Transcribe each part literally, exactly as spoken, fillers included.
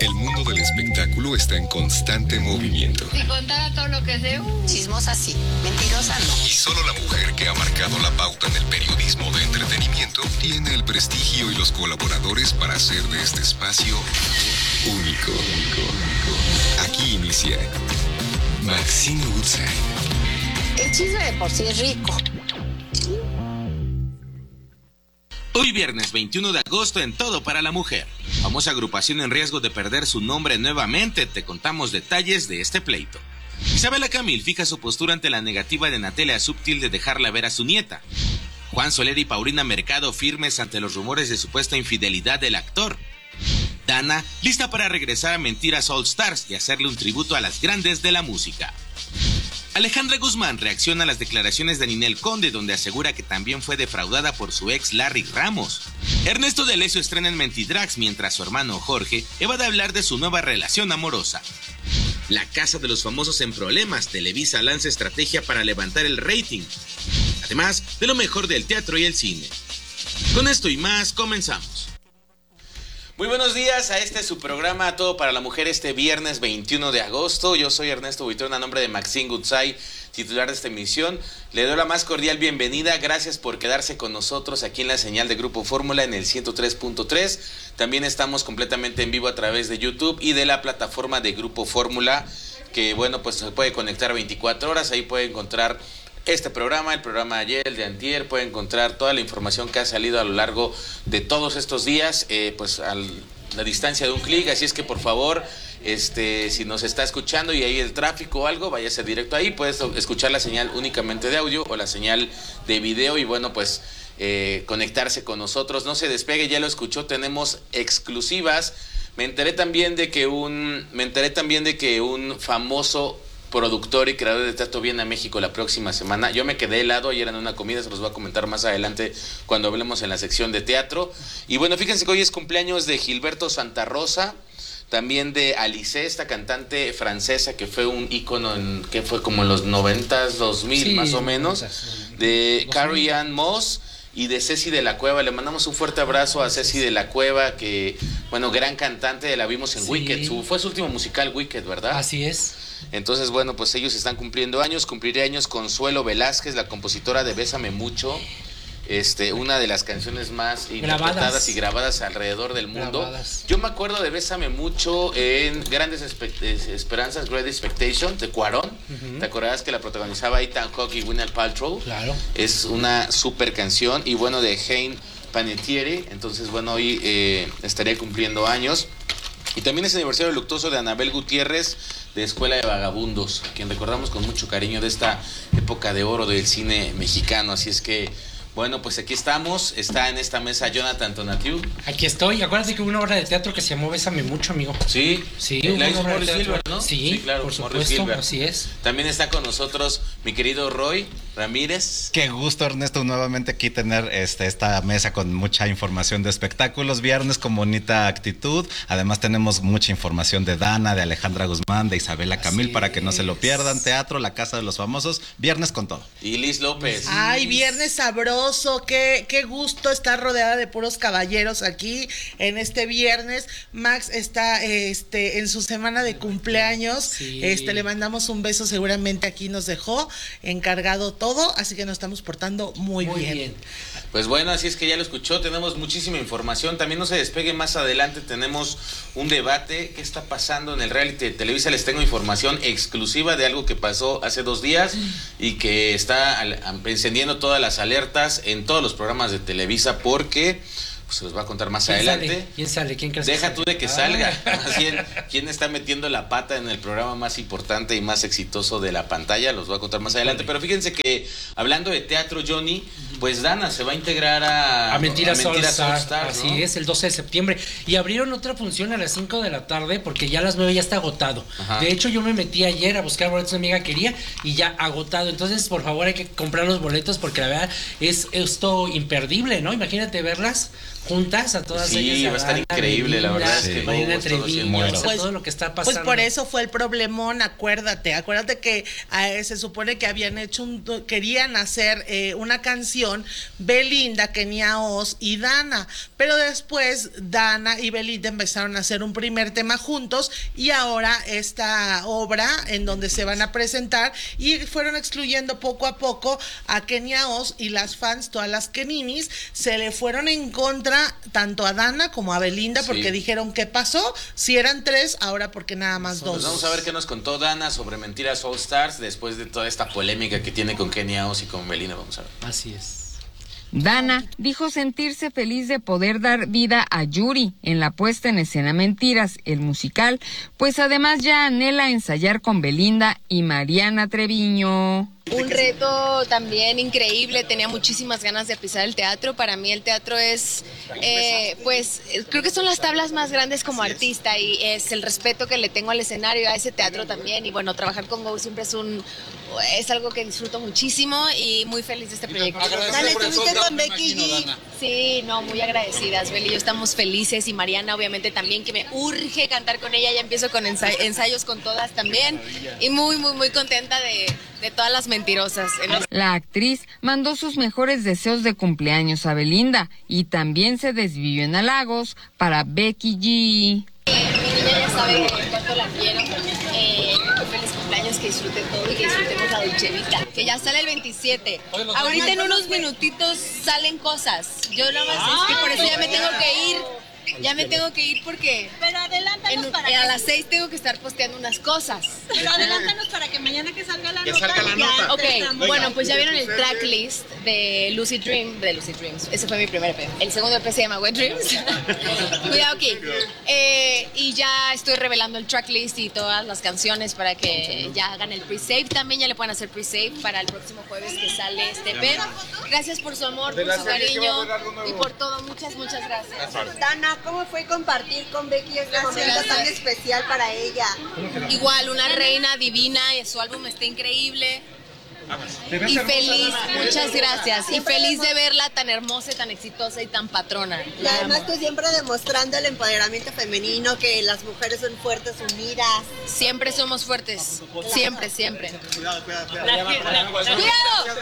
El mundo del espectáculo está en constante movimiento. Si contara todo lo que sé, uh. Chismosa sí, mentirosa no. Y solo la mujer que ha marcado la pauta en el periodismo de entretenimiento tiene el prestigio y los colaboradores para hacer de este espacio único. Aquí inicia Maxine Goodside. El chisme de por sí es rico. Hoy viernes veintiuno de agosto en Todo para la Mujer. Famosa agrupación en riesgo de perder su nombre nuevamente. Te contamos detalles de este pleito. Isabela Camil fija su postura ante la negativa de Natalia Subtil de dejarla ver a su nieta. Juan Soler y Paulina Mercado firmes ante los rumores de supuesta infidelidad del actor. Dana lista para regresar a Mentiras All Stars y hacerle un tributo a las grandes de la música. Alejandra Guzmán reacciona a las declaraciones de Ninel Conde, donde asegura que también fue defraudada por su ex Larry Ramos. Ernesto D'Alessio estrena en Mentidrags, mientras su hermano Jorge evade hablar de su nueva relación amorosa. La Casa de los Famosos en Problemas, Televisa lanza estrategia para levantar el rating. Además de lo mejor del teatro y el cine. Con esto y más, comenzamos. Muy buenos días a este su programa Todo para la Mujer este viernes veintiuno de agosto. Yo soy Ernesto Buitrón a nombre de Maxine Goodside, titular de esta emisión. Le doy la más cordial bienvenida. Gracias por quedarse con nosotros aquí en la señal de Grupo Fórmula en el ciento tres punto tres. También estamos completamente en vivo a través de YouTube y de la plataforma de Grupo Fórmula, que bueno, pues se puede conectar veinticuatro horas. Ahí puede encontrar este programa, el programa de ayer, el de antier, puede encontrar toda la información que ha salido a lo largo de todos estos días, eh, pues a la distancia de un clic, así es que por favor, este, si nos está escuchando y hay el tráfico o algo, váyase directo ahí, puedes escuchar la señal únicamente de audio o la señal de video y bueno, pues eh, conectarse con nosotros, no se despegue, ya lo escuchó, tenemos exclusivas. Me enteré también de que un, me enteré también de que un famoso productor y creador de teatro viene a México la próxima semana. Yo me quedé helado ayer en una comida, se los voy a comentar más adelante cuando hablemos en la sección de teatro. Y bueno, fíjense que hoy es cumpleaños de Gilberto Santa Rosa, también de Alice, esta cantante francesa que fue un ícono en, que fue como en los noventas, dos mil sí, más o menos, de Carrie Ann Moss y de Ceci de la Cueva. Le mandamos un fuerte abrazo a Ceci de la Cueva, que, bueno, gran cantante, la vimos en sí. Wicked, su, fue su último musical Wicked, ¿verdad? Así es. Entonces, bueno, pues ellos están cumpliendo años, cumpliré años Consuelo Velázquez, la compositora de Bésame Mucho, este, una de las canciones más interpretadas grabadas. y grabadas alrededor del mundo. Grabadas. Yo me acuerdo de Bésame Mucho en Grandes Esperanzas, Great Expectations, de Cuarón. Uh-huh. ¿Te acordarás que la protagonizaba Ethan Hawke y Gwyneth Paltrow? Claro. Es una super canción. Y bueno, de Hein Panettiere. Entonces, bueno, hoy eh, estaría cumpliendo años. Y también es aniversario luctuoso de Anabel Gutiérrez, de Escuela de Vagabundos, a quien recordamos con mucho cariño de esta época de oro del cine mexicano. Así es que, bueno, pues aquí estamos. Está en esta mesa Jonathan Tonatiuh. Aquí estoy. Acuérdate que hubo una obra de teatro que se llamó Bésame Mucho, amigo. Sí, sí. La hizo Morris Gilbert, ¿no? Sí, sí, claro, por supuesto, así es. También está con nosotros mi querido Roy Ramírez. Qué gusto, Ernesto, nuevamente aquí tener este, esta mesa con mucha información de espectáculos. Viernes con bonita actitud. Además tenemos mucha información de Dana, de Alejandra Guzmán, de Isabela Camil, así para que no se lo pierdan. Teatro, La Casa de los Famosos. Viernes con todo. Y Liz López. Ay, viernes sabroso. Qué, qué gusto estar rodeada de puros caballeros aquí en este viernes. Max está este, en su semana de cumpleaños. Sí. Este, le mandamos un beso, seguramente aquí nos dejó encargado todo, así que nos estamos portando muy, muy bien. bien. Pues bueno, así es que ya lo escuchó, tenemos muchísima información. También no se despegue, más adelante tenemos un debate. ¿Qué está pasando en el reality de Televisa? Les tengo información exclusiva de algo que pasó hace dos días y que está encendiendo todas las alertas en todos los programas de Televisa, porque pues, se los va a contar más ¿Quién adelante. Sale? ¿Quién sale? ¿Quién crees Deja que tú de que ah. salga. Más bien, ¿quién está metiendo la pata en el programa más importante y más exitoso de la pantalla? Los voy a contar más adelante. Pero fíjense que, hablando de teatro, Johnny, pues Dana se va a integrar a, a Mentiras, a Mentiras All All Stars, Así ¿no? es, el doce de septiembre. Y abrieron otra función a las cinco de la tarde, porque ya a las nueve ya está agotado. Ajá. De hecho, yo me metí ayer a buscar boletos, una amiga quería, y ya agotado. Entonces, por favor, hay que comprar los boletos, porque la verdad es esto imperdible, ¿no? Imagínate verlas juntas, a todas Sí, ellas. va a estar Dana, increíble, la Belinda, verdad es que Marina Bobos, todos Treviño, bien o sea, Pues- todo lo que está pasando. Pues por eso fue el problemón, acuérdate, acuérdate que eh, se supone que habían hecho un, querían hacer eh, una canción Belinda, Kenia Oz y Dana, pero después Dana y Belinda empezaron a hacer un primer tema juntos y ahora esta obra en donde se van a presentar y fueron excluyendo poco a poco a Kenia Oz y las fans, todas las Keninis, se le fueron en contra tanto a Dana como a Belinda porque Sí. dijeron ¿qué pasó? Si eran tres, ahora porque nada más dos. Pues vamos a ver qué nos contó Dana sobre Mentiras All Stars después de toda esta polémica que tiene con Kenia Oz y con Belinda. Vamos a ver. Así es. Dana dijo sentirse feliz de poder dar vida a Yuri en la puesta en escena Mentiras, el musical, pues además ya anhela ensayar con Belinda y Mariana Treviño. Un reto también increíble, tenía muchísimas ganas de pisar el teatro. Para mí el teatro es, eh, pues, creo que son las tablas más grandes como artista y es el respeto que le tengo al escenario, a ese teatro también. Y bueno, trabajar con Go siempre es un, es algo que disfruto muchísimo y muy feliz de este proyecto. Dale, estuviste con Becky G. Sí, no, muy agradecidas, Beli y yo estamos felices y Mariana obviamente también, que me urge cantar con ella, ya empiezo con ensay- ensayos con todas también y muy, muy, muy contenta de, de todas las mentirosas. La actriz mandó sus mejores deseos de cumpleaños a Belinda y también se desvivió en halagos para Becky G. Mi niña ya sabe cuánto la quiero, eh, feliz cumpleaños, que disfrute todo y que disfrutemos la Dolce Vita, que ya sale el veintisiete. Ahorita en unos minutitos salen cosas, yo nada más es que por eso ya me tengo que ir. Ya me tengo que ir porque Pero adelántanos en- para a que... las seis tengo que estar posteando unas cosas. Pero adelántanos para que mañana que salga la Que nota... salga la ya nota. Ok, estamos. bueno, pues ya vieron el tracklist de Lucid Dream, de Lucid Dreams. Ese fue mi primer E P. El segundo E P se llama Wet Dreams. Cuidado aquí. Eh, y ya estoy revelando el tracklist y todas las canciones para que ya hagan el pre-save. También ya le pueden hacer pre-save para el próximo jueves que sale este E P. Gracias por su amor, por su cariño y por todo. Muchas, muchas gracias. Dana, ¿cómo fue compartir con Becky este momento tan especial para ella? Igual, una reina divina, y su álbum está increíble. Y feliz, muchas gracias. Y feliz de verla tan hermosa, tan exitosa y tan patrona. Y además tú siempre demostrando el empoderamiento femenino, que las mujeres son fuertes, unidas. Siempre somos fuertes. Siempre, siempre. Cuidado, cuidado, ¡Cuidado!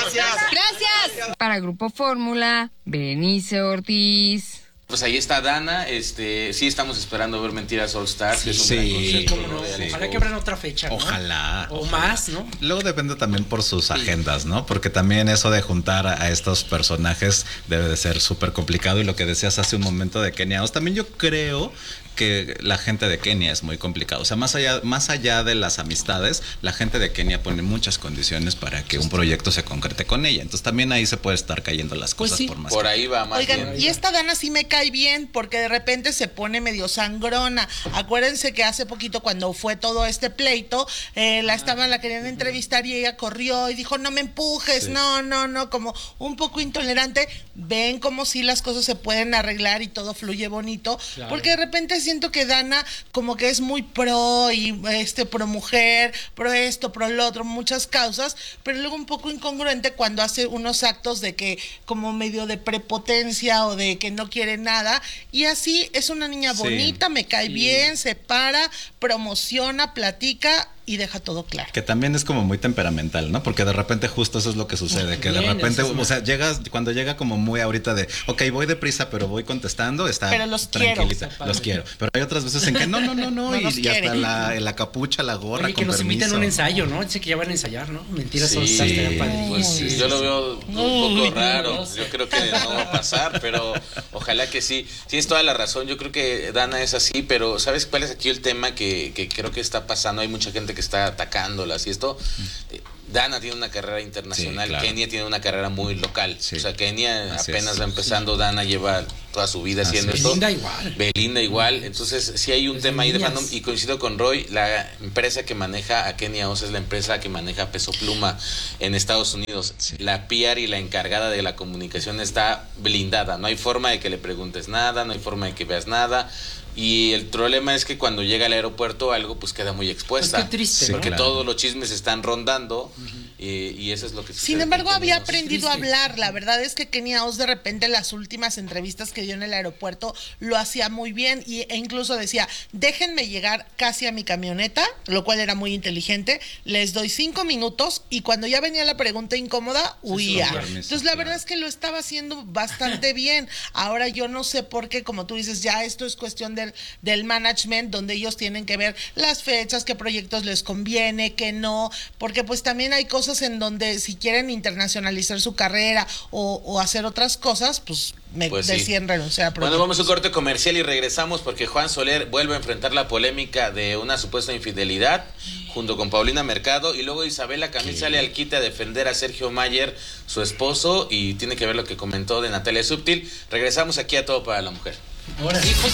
Gracias. Para Grupo Fórmula, Berenice Ortiz. Pues ahí está Dana, este, sí estamos esperando ver Mentiras All Stars, que es un Sí, gran sí, concepto, cómo no. de Alex Ojalá Go. que abran otra fecha, ¿no? Ojalá. O ojalá. más, ¿no? Luego depende también por sus agendas, ¿no? Porque también eso de juntar a, a estos personajes debe de ser súper complicado. Y lo que decías hace un momento de Kenia Oz, también yo creo que la gente de Kenia es muy complicado. O sea, más allá, más allá de las amistades, la gente de Kenia pone muchas condiciones para que un proyecto se concrete con ella. Entonces también ahí se puede estar cayendo las Pues cosas sí. por más Por que- ahí va más Oigan, bien. y esta Dana sí me cae bien porque de repente se pone medio sangrona. Acuérdense que hace poquito cuando fue todo este pleito, eh, la estaban, la querían entrevistar y ella corrió y dijo, no me empujes, Sí. no, no, no, como un poco intolerante. Ven como si las cosas se pueden arreglar y todo fluye bonito. Claro. Porque de repente siento que Dana como que es muy pro y este pro mujer, pro esto, pro lo otro, muchas causas, pero luego un poco incongruente cuando hace unos actos de que como medio de prepotencia o de que no quiere nada y así es una niña Sí. bonita, me cae Sí. bien, se para, promociona, platica y deja todo claro. Que también es como muy temperamental, ¿no? Porque de repente justo eso es lo que sucede, que de Bien, repente, eso es o sea, llegas, cuando llega como muy ahorita de, ok, voy deprisa, pero voy contestando, está Pero los quiero. tranquilita, Está los padre. quiero. Pero hay otras veces en que no, no, no, no, No y, los y hasta quiere. la, la capucha, la gorra, Oye, que con nos inviten a permiso. un ensayo, ¿no? Dice que ya van a ensayar, ¿no? Mentiras Sí, All Stars, estaría sí, padrísimo. pues sí, yo lo veo un Uy, poco raro. Dios. Yo creo que no va a pasar, pero ojalá que sí. Tienes toda la razón. Yo creo que Dana es así, pero ¿sabes cuál es aquí el tema que, que creo que está pasando? Hay mucha gente que está atacándolas y esto. Eh, Dana tiene una carrera internacional, Sí, claro. Kenia tiene una carrera muy local. Sí. O sea, Kenia Así apenas es. va empezando, Dana lleva toda su vida Así haciendo es. esto. Belinda igual. Belinda igual. Entonces, sí hay un Desde tema ahí de niñas. fandom y coincido con Roy, la empresa que maneja a Kenia Oz es la empresa que maneja Peso Pluma en Estados Unidos. Sí. La P R y la encargada de la comunicación está blindada. No hay forma de que le preguntes nada, no hay forma de que veas nada. Y el problema es que cuando llega al aeropuerto algo pues queda muy expuesta. Pues qué triste, Sí, ¿no? Porque claro. todos los chismes están rondando Y, y eso es lo que sucede. Sin embargo, con había Kenny Oz. aprendido a hablar. La verdad es que Kenny Oz de repente en las últimas entrevistas que dio en el aeropuerto lo hacía muy bien y, e incluso decía, déjenme llegar casi a mi camioneta, lo cual era muy inteligente, les doy cinco minutos y cuando ya venía la pregunta incómoda, huía. Entonces la verdad es que lo estaba haciendo bastante bien. Ahora yo no sé por qué, como tú dices, ya esto es cuestión del, del management, donde ellos tienen que ver las fechas, qué proyectos les conviene, qué no, porque pues también hay cosas en donde si quieren internacionalizar su carrera o, o hacer otras cosas, pues me Pues sí. deciden renunciar a proyectos. Bueno, vamos a un corte comercial y regresamos porque Juan Soler vuelve a enfrentar la polémica de una supuesta infidelidad junto con Paulina Mercado y luego Isabela Camil sale al quite a defender a Sergio Mayer, su esposo, y tiene que ver lo que comentó de Natalia Subtil. Regresamos aquí a Todo para la Mujer. Ahora sí, pues